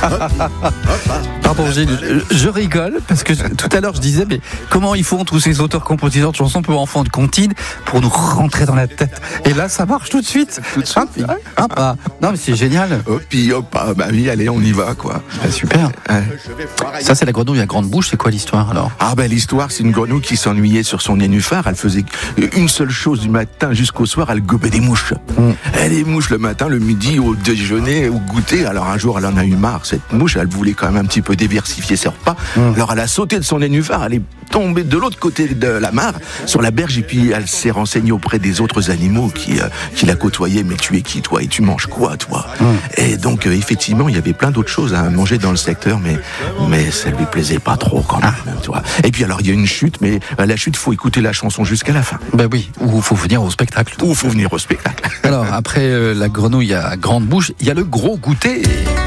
Pardon Gilles, je rigole parce que tout à l'heure je disais mais comment ils font tous ces auteurs-compositeurs de chansons pour enfants de comptines pour nous rentrer dans la tête. Et là ça marche tout de suite. Non mais c'est génial. Hop, puis hop, bah oui, allez, on y va, quoi. Super. Ouais. Ça c'est la grenouille à grande bouche, c'est quoi l'histoire alors? Ah ben l'histoire, c'est une grenouille qui s'ennuyait sur son nénuphar. Elle faisait une seule chose du matin jusqu'au soir, elle gobait des mouches. Les mouches le matin, le midi, au déjeuner, au goûter. Alors un jour, elle en a eu marre, cette mouche. Elle voulait quand même un petit peu diversifier ses repas. Alors elle a sauté de son nénuphar, elle est tombée de l'autre côté de la mare, sur la berge, et puis elle s'est renseignée auprès des autres animaux qui la côtoyaient. Mais tu es qui, toi? Et tu manges quoi, toi? Et donc effectivement, il y avait plein d'autres choses à manger dans le secteur, mais ça lui plaisait pas trop quand même, tu vois. Et puis alors il y a une chute, mais la chute, faut écouter la chanson jusqu'à la fin. Ben oui, ou faut venir au spectacle. Ou faut venir au spectacle. Alors après la grenouille à grande bouche, il y a le gros goûter.